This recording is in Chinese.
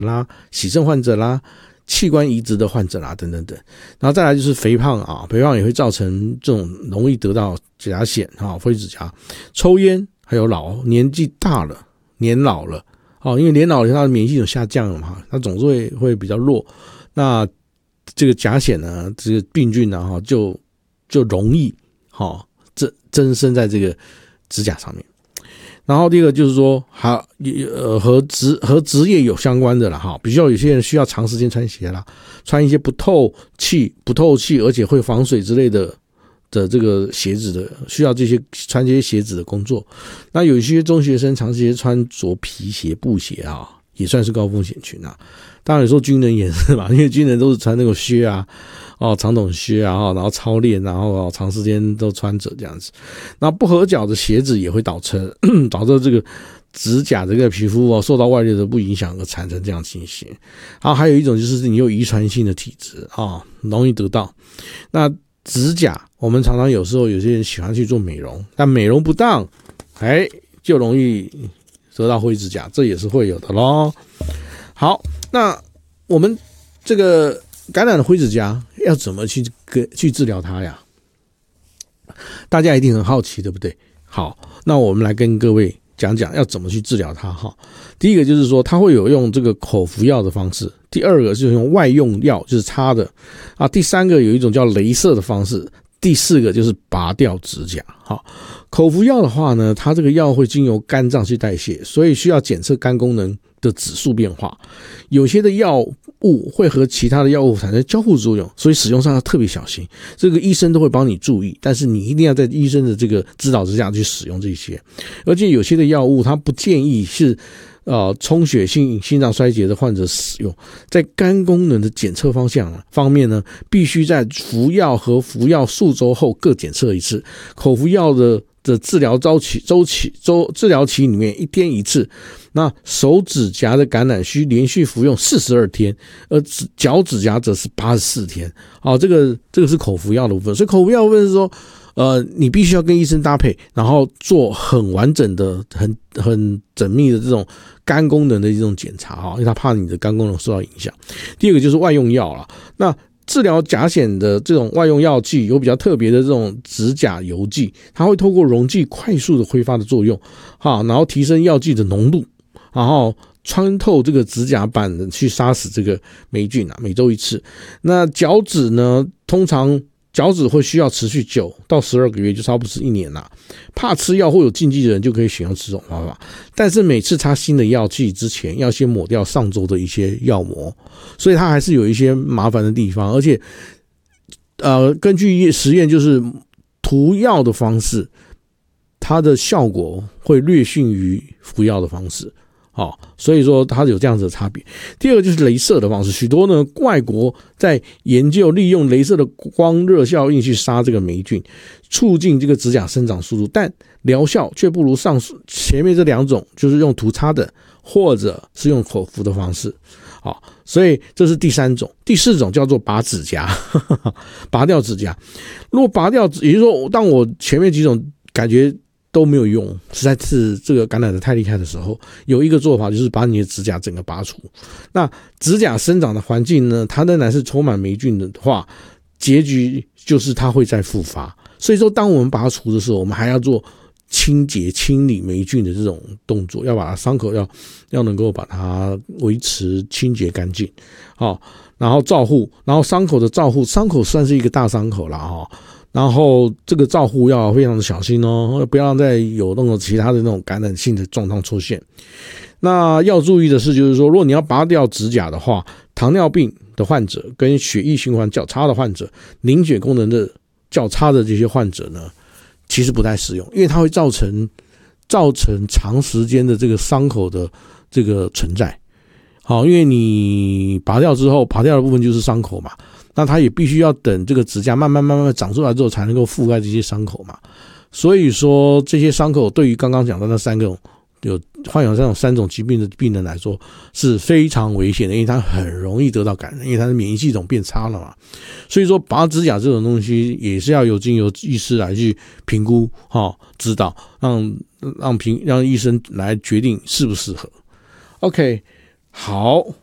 啦、洗肾患者啦、器官移植的患者啦等等等。然后再来就是肥胖啊，肥胖也会造成这种容易得到甲癣啊、灰指甲。抽烟还有年纪大了、年老了因为年老了他的免疫系统下降了嘛，他总是会比较弱。那这个甲癣呢，这个病菌呢就容易增生在这个指甲上面。然后第二个就是说和职业有相关的啦比较有些人需要长时间穿鞋啦，穿一些不透气而且会防水之类的这个鞋子的，需要穿这些鞋子的工作。那有一些中学生长时间穿着皮鞋、布鞋也算是高风险群啊。当然有时候军人也是嘛，因为军人都是穿那个靴啊长筒靴啊，然后操练，然后长时间都穿着这样子。那不合脚的鞋子也会导致这个指甲这个皮肤受到外力的不影响而产生这样情形。然后还有一种就是你有遗传性的体质容易得到。那指甲我们常常有时候有些人喜欢去做美容，但美容不当就容易得到灰指甲，这也是会有的咯。好，那我们这个感染的灰指甲要怎么去治疗它呀？大家一定很好奇，对不对？好，那我们来跟各位讲讲要怎么去治疗它第一个就是说，它会有用这个口服药的方式；第二个就是用外用药，就是擦的第三个有一种叫雷射的方式；第四个就是拔掉指甲。口服药的话呢，它这个药会经由肝脏去代谢，所以需要检测肝功能的指数变化。有些的药物会和其他的药物产生交互作用，所以使用上要特别小心。这个医生都会帮你注意，但是你一定要在医生的这个指导之下去使用这些。而且有些的药物它不建议是充血性心脏衰竭的患者使用。在肝功能的检测方面呢，必须在服药和服药数周后各检测一次。口服药的治疗治疗期里面1天1次，那手指甲的感染需连续服用42天，而脚指甲则是84天。这个是口服药的部分。所以口服药的部分是说你必须要跟医生搭配，然后做很完整的很缜密的这种肝功能的这种检查因为他怕你的肝功能受到影响。第二个就是外用药啦。那治疗甲癣的这种外用药剂有比较特别的这种指甲油剂，它会透过溶剂快速的挥发的作用然后提升药剂的浓度，然后穿透这个指甲板去杀死这个霉菌每周1次。那脚趾呢，通常脚趾会需要持续9到12个月，就差不多是1年啦。怕吃药或有禁忌的人就可以选用这种方法，但是每次擦新的药剂之前要先抹掉上周的一些药膜，所以它还是有一些麻烦的地方。而且根据实验，就是涂药的方式它的效果会略逊于服药的方式所以说它有这样子的差别。第二个就是雷射的方式，许多呢外国在研究利用雷射的光热效应去杀这个霉菌，促进这个指甲生长速度，但疗效却不如上述前面这2种，就是用涂擦的或者是用口服的方式。所以这是第3种。第4种叫做拔指甲拔掉指甲。如果拔掉，也就是说当我前面几种感觉都没有用，实在是这个感染的太厉害的时候，有一个做法就是把你的指甲整个拔除。那指甲生长的环境呢，它仍然是充满霉菌的话，结局就是它会再复发。所以说当我们把它除的时候，我们还要做清洁清理霉菌的这种动作，要把它伤口要能够把它维持清洁干净然后照护，然后伤口的照护，伤口算是一个大伤口啦然后这个照护要非常的小心不要再有那种其他的那种感染性的状况出现。那要注意的是，就是说如果你要拔掉指甲的话，糖尿病的患者跟血液循环较差的患者，凝血功能的较差的这些患者呢，其实不太适用，因为它会造成长时间的这个伤口的这个存在。因为你拔掉之后，拔掉的部分就是伤口嘛，那它也必须要等这个指甲慢慢长出来之后，才能够覆盖这些伤口嘛。所以说这些伤口对于刚刚讲的那3种有患有这种3种疾病的病人来说是非常危险的，因为他很容易得到感染，因为他的免疫系统变差了嘛。所以说拔指甲这种东西也是要经由医师来去评估指导，让医生来决定适不适合。OK， 好，